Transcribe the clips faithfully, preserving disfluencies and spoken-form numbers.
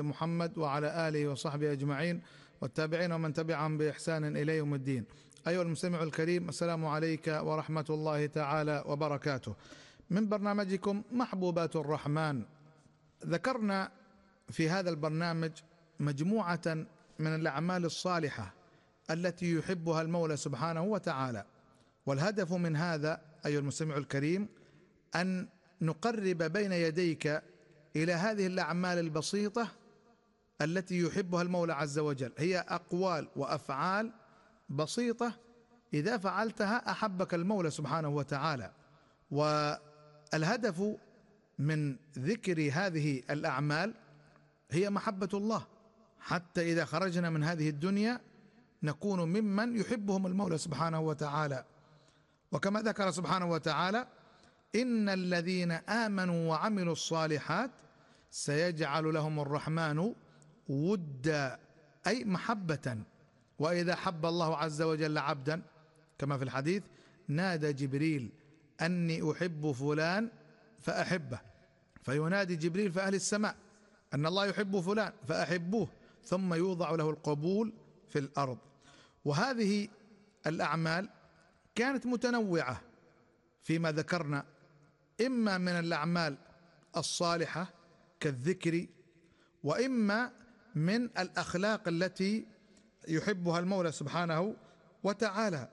محمد وعلى آله وصحبه أجمعين والتابعين ومن تبعهم بإحسان إلى يوم الدين. أيها المستمع الكريم، السلام عليك ورحمة الله تعالى وبركاته. من برنامجكم محبوبات الرحمن، ذكرنا في هذا البرنامج مجموعة من الأعمال الصالحة التي يحبها المولى سبحانه وتعالى، والهدف من هذا أيها المستمع الكريم أن نقرب بين يديك إلى هذه الأعمال البسيطة التي يحبها المولى عز وجل. هي أقوال وأفعال بسيطة إذا فعلتها أحبك المولى سبحانه وتعالى. والهدف من ذكر هذه الأعمال هي محبة الله، حتى إذا خرجنا من هذه الدنيا نكون ممن يحبهم المولى سبحانه وتعالى. وكما ذكر سبحانه وتعالى: إن الذين آمنوا وعملوا الصالحات سيجعل لهم الرحمن ودا، أي محبة. وإذا حب الله عز وجل عبدا كما في الحديث نادى جبريل أني أحب فلان فأحبه، فينادي جبريل في أهل السماء أن الله يحب فلان فأحبوه، ثم يوضع له القبول في الأرض. وهذه الأعمال كانت متنوعة فيما ذكرنا، إما من الأعمال الصالحة كالذكر، وإما من الأخلاق التي يحبها المولى سبحانه وتعالى.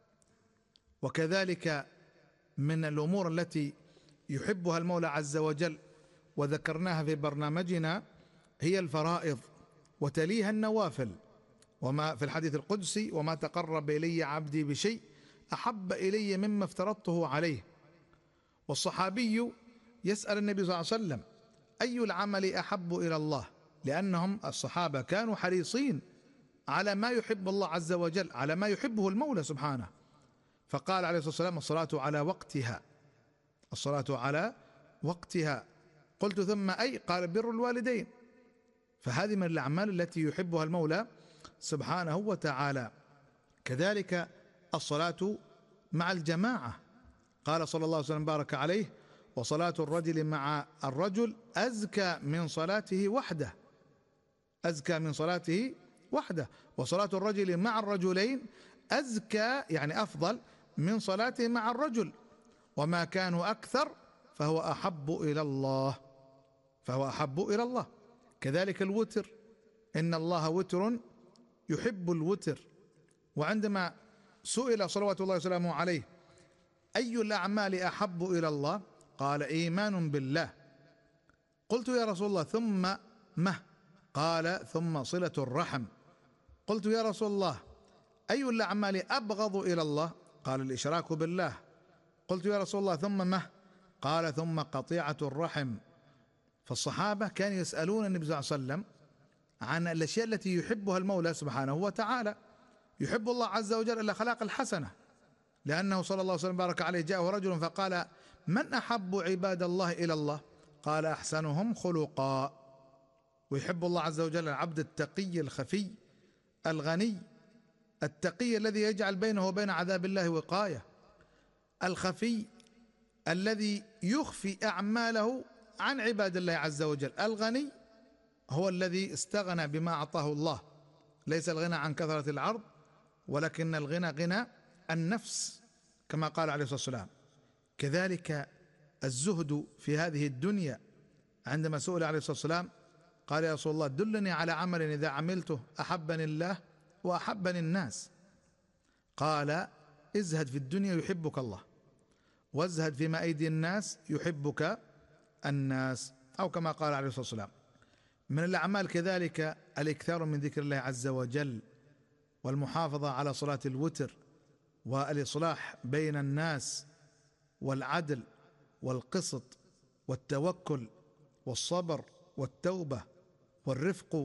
وكذلك من الأمور التي يحبها المولى عز وجل وذكرناها في برنامجنا هي الفرائض، وتليها النوافل. وما في الحديث القدسي: وما تقرب إلي عبدي بشيء أحب إلي مما افترضته عليه. والصحابي يسأل النبي صلى الله عليه وسلم: أي العمل أحب إلى الله؟ لأنهم الصحابة كانوا حريصين على ما يحب الله عز وجل، على ما يحبه المولى سبحانه. فقال عليه الصلاة والسلام: الصلاة على وقتها، الصلاة على وقتها. قلت: ثم أي؟ قال: بر الوالدين. فهذه من الأعمال التي يحبها المولى سبحانه وتعالى. كذلك الصلاة مع الجماعة، قال صلى الله عليه وسلم بارك عليه: وصلاة الرجل مع الرجل أزكى من صلاته وحده، أزكى من صلاته وحده. وصلاة الرجل مع الرجلين أزكى، يعني أفضل من صلاته مع الرجل، وما كانوا أكثر فهو أحب إلى الله، فهو أحب إلى الله. كذلك الوتر، إن الله وتر يحب الوتر. وعندما سئل صلوات الله وسلامه عليه: أي الأعمال أحب إلى الله؟ قال: إيمان بالله. قلت: يا رسول الله ثم ما؟ قال: ثم صلة الرحم. قلت: يا رسول الله أي الأعمال أبغض إلى الله؟ قال: الإشراك بالله. قلت: يا رسول الله ثم ما؟ قال: ثم قطيعة الرحم. فالصحابة كانوا يسألون النبي صلى الله عليه وسلم عن الأشياء التي يحبها المولى سبحانه وتعالى. يحب الله عز وجل الأخلاق الحسنة، لأنه صلى الله عليه وسلم بارك عليه جاءه رجل فقال: من أحب عباد الله إلى الله؟ قال: أحسنهم خلقا. ويحب الله عز وجل العبد التقي الخفي الغني، التقي الذي يجعل بينه وبين عذاب الله وقاية، الخفي الذي يخفي أعماله عن عباد الله عز وجل. الغني هو الذي استغنى بما أعطاه الله، ليس الغنى عن كثرة العرض، ولكن الغنى غنى النفس كما قال عليه الصلاة والسلام. كذلك الزهد في هذه الدنيا، عندما سئل عليه الصلاة والسلام قال: يا رسول الله دلني على عمل إذا عملته أحبني الله وأحبني الناس. قال: ازهد في الدنيا يحبك الله، وازهد فيما أيدي الناس يحبك الناس، أو كما قال عليه الصلاة والسلام. من الأعمال كذلك الإكثار من ذكر الله عز وجل، والمحافظة على صلاة الوتر، والإصلاح بين الناس، والعدل والقسط والتوكل والصبر والتوبة والرفق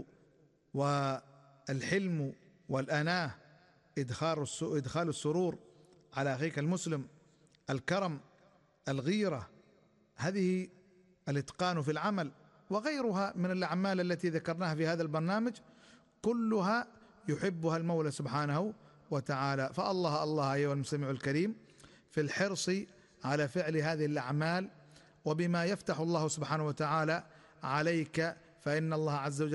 والحلم والأناة، إدخال إدخال السرور على أخيك المسلم، الكرم، الغيرة، هذه الإتقان في العمل، وغيرها من الأعمال التي ذكرناها في هذا البرنامج، كلها يحبها المولى سبحانه وتعالى. فالله الله أيها المستمع الكريم في الحرص على فعل هذه الأعمال، وبما يفتح الله سبحانه وتعالى عليك، فإن الله عز وجل